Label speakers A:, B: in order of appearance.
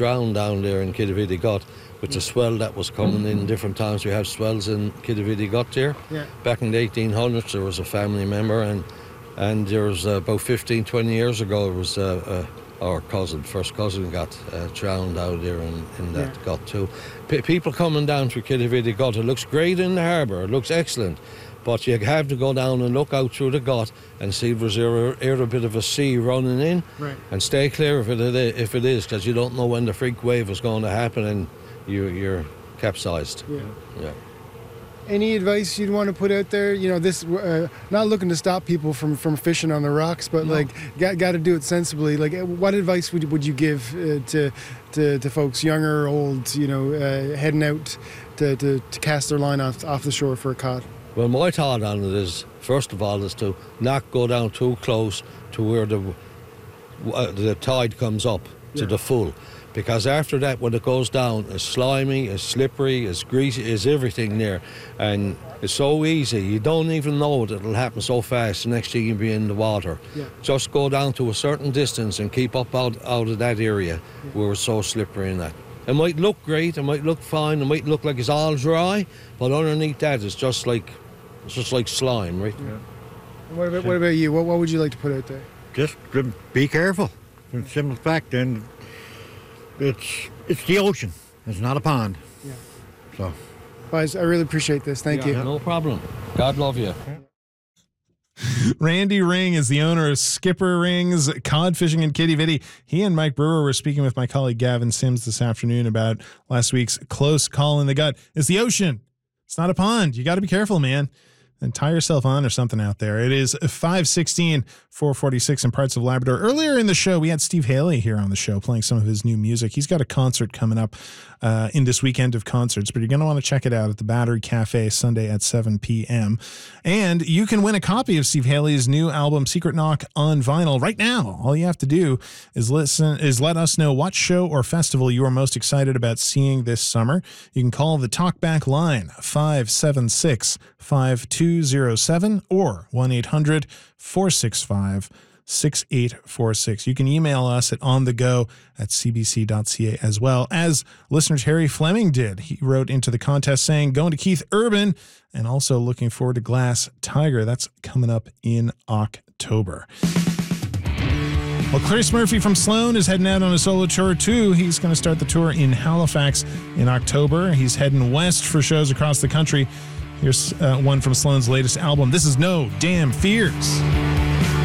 A: drowned down there in Kiddivity Gut with the swell that was coming in different times. We have swells in Kiddivity Gut there.
B: Yeah.
A: Back in the 1800s, there was a family member, and there was about 15, 20 years ago, it was our first cousin got drowned out there in that gut too. People coming down through Kiddivity Gut, it looks great in the harbour, it looks excellent, but you have to go down and look out through the gut and see if there's a bit of a sea running in, and stay clear if it is, because you don't know when the freak wave is going to happen and you're capsized. Yeah.
B: Any advice you'd want to put out there? You know, this not looking to stop people from fishing on the rocks, but got to do it sensibly. Like, what advice would you give to folks, young or old, you know, heading out to cast their line off the shore for a cod?
A: Well, my thought on it is, first of all, is to not go down too close to where the tide comes up to the full. Because after that, when it goes down, it's slimy, it's slippery, it's greasy, it's everything there. And it's so easy. You don't even know that it'll happen so fast. The next thing you'll be in the water. Yeah. Just go down to a certain distance and keep up out of that area where it's so slippery and that. It might look great, it might look fine, it might look like it's all dry, but underneath that, it's just like slime, right?
B: Yeah. What about you? What would you like to put out there?
C: Just be careful. It's a simple fact, and it's the ocean. It's not a pond.
B: Yeah.
C: So,
B: guys, I really appreciate this. Thank you.
A: No problem. God love you.
D: Randy Ring is the owner of Skipper Rings Cod Fishing in Kiddivity. He and Mike Brewer were speaking with my colleague Gavin Sims this afternoon about last week's close call in the gut. It's the ocean. It's not a pond. You got to be careful, man. And tie yourself on or something out there. It is 5:16, 4:46 in parts of Labrador. Earlier in the show, we had Steve Haley here on the show playing some of his new music. He's got a concert coming up in this weekend of concerts, but you're going to want to check it out at the Battery Cafe Sunday at 7 p.m. And you can win a copy of Steve Haley's new album, Secret Knock, on vinyl right now. All you have to do is let us know what show or festival you are most excited about seeing this summer. You can call the Talkback line, 576-5207 or 1-800-465-6846. You can email us at onthego@cbc.ca as well, as listener Terry Fleming did. He wrote into the contest saying, going to Keith Urban, and also looking forward to Glass Tiger. That's coming up in October. Well, Chris Murphy from Sloan is heading out on a solo tour too. He's going to start the tour in Halifax in October. He's heading west for shows across the country. Here's one from Sloan's latest album. This is No Damn Fears.